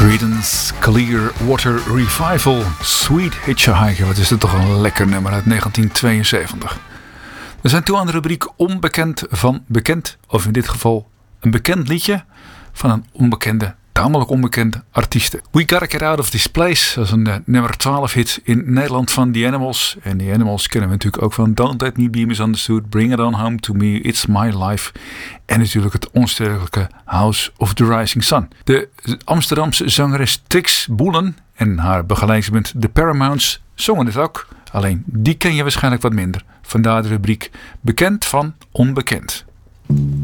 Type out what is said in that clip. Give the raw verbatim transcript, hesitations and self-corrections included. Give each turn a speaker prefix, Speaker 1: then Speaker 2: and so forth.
Speaker 1: Creedence Clearwater Revival, Sweet Hitchhiker. Wat is dit toch een lekker nummer uit negentien tweeënzeventig. We zijn toe aan de rubriek Onbekend van Bekend. Of in dit geval een bekend liedje van een onbekende, tamelijk onbekende artieste. We Gotta Get Out of This Place. Dat is een uh, nummer twaalf hit in Nederland van The Animals. En The Animals kennen we natuurlijk ook van Don't Let Me Be Misunderstood, Bring It On Home To Me, It's My Life. En natuurlijk het onsterfelijke House of the Rising Sun. De Amsterdamse zangeres Trix Boelen en haar begeleidingsband The Paramounts zongen dit ook. Alleen die ken je waarschijnlijk wat minder. Vandaar de rubriek Bekend van Onbekend.